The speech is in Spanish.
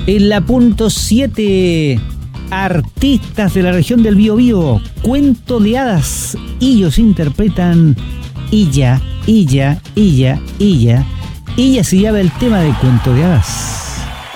En la punto 7, artistas de la región del Biobío, cuento de hadas. Ellos interpretan Illa se llama el tema de Cuento de Hadas.